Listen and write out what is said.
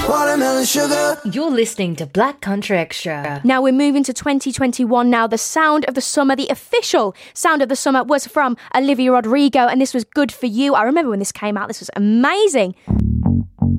watermelon sugar. You're listening to Black Country Extra. Now we're moving to 2021 now. The sound of the summer, the official sound of the summer was from Olivia Rodrigo, and this was Good For You. I remember when this came out. This was amazing.